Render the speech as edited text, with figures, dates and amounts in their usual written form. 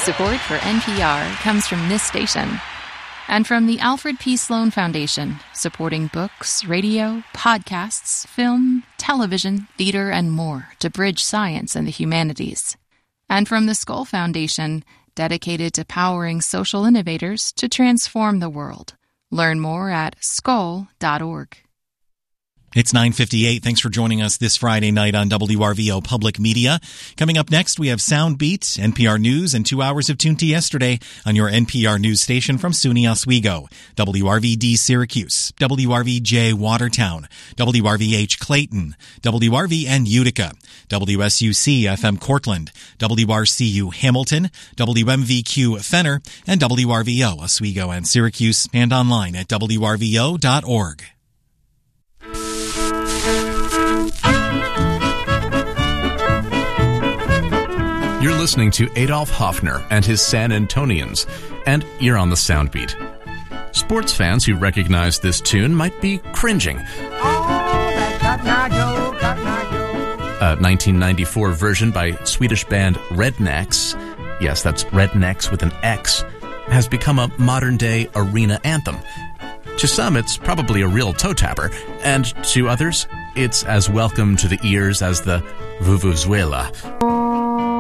Support for NPR comes from this station and from the Alfred P. Sloan Foundation, supporting books, radio, podcasts, film, television, theater, and more to bridge science and the humanities. And from the Skoll Foundation, dedicated to powering social innovators to transform the world. Learn more at skoll.org. It's 9:58. Thanks for joining us this Friday night on WRVO Public Media. Coming up next, we have Soundbeat, NPR News, and 2 hours of Tune to Yesterday on your NPR News station from SUNY Oswego, WRVD Syracuse, WRVJ Watertown, WRVH Clayton, WRVN Utica, WSUC FM Cortland, WRCU Hamilton, WMVQ Fenner, and WRVO Oswego and Syracuse, and online at WRVO.org. You're listening to Adolf Hoffner and his San Antonians, and you're on the Soundbeat. Sports fans who recognize this tune might be cringing. A 1994 version by Swedish band Rednecks, yes, that's Rednecks with an X, has become a modern-day arena anthem. To some, it's probably a real toe tapper, and to others, it's as welcome to the ears as the Vuvuzela.